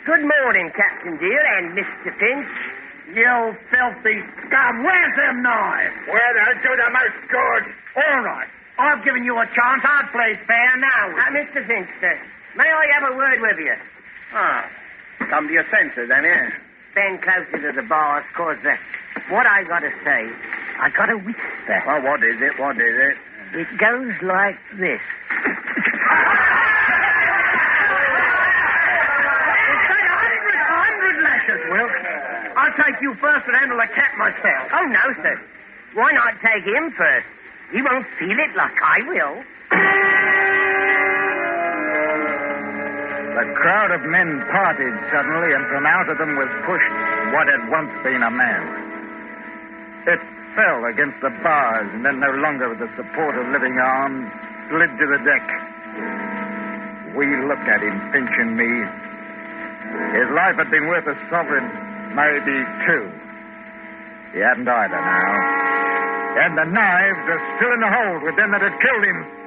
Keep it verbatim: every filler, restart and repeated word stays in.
Good morning, Captain Dear and Mister Finch. You filthy scum. Where's them knives? Where they'll do the most good. All right. I've given you a chance. I'll play fair now. Uh, Mister Finch, sir, may I have a word with you? Ah, come to your senses, then, eh? Stand closer to the bars, cause uh, what I got to say, I got to whisper. Well, what is it? What is it? It goes like this. Wilk. I'll take you first and handle the cat myself. Oh, no, sir. Why not take him first? He won't feel it like I will. The crowd of men parted suddenly, and from out of them was pushed what had once been a man. It fell against the bars, and then no longer with the support of living arms, slid to the deck. We looked at him, Finch and me. His life had been worth a sovereign, maybe two. He hadn't either now. And the knives are still in the hold with them that had killed him.